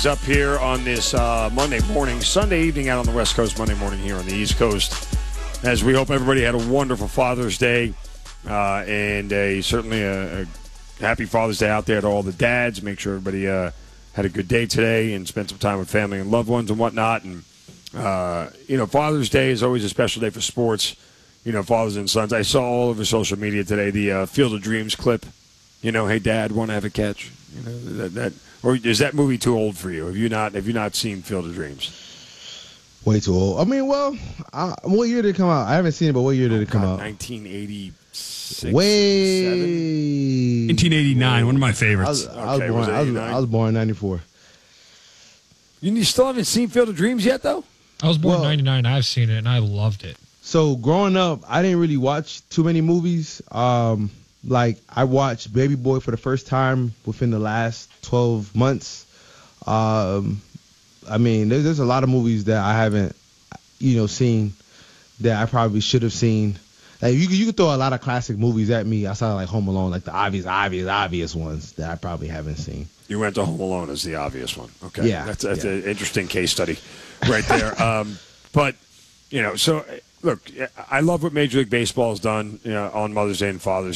things up here on this Monday morning, Sunday evening out on the West Coast, Monday morning here on the East Coast. As we hope everybody had a wonderful Father's Day and certainly a happy Father's Day out there to all the dads. Make sure everybody had a good day today and spent some time with family and loved ones and whatnot. And, Father's Day is always a special day for sports, fathers and sons. I saw all over social media today the Field of Dreams clip. Hey, Dad, want to have a catch? Or is that movie too old for you? Have you not seen Field of Dreams? Way too old. I mean, well, what year did it come out? I haven't seen it, but what year did it come out? 1986. 1989. One of my favorites. I was born in 94. You still haven't seen Field of Dreams yet, though? I was born in 99. I've seen it, and I loved it. So growing up, I didn't really watch too many movies. Like, I watched Baby Boy for the first time within the last 12 months. I mean, there's a lot of movies that I haven't, seen that I probably should have seen. Like, you could throw a lot of classic movies at me outside of, like, Home Alone, like the obvious ones that I probably haven't seen. You went to Home Alone as the obvious one. Okay. Yeah. That's an interesting case study right there. But, so, look, I love what Major League Baseball has done on Mother's Day and Father's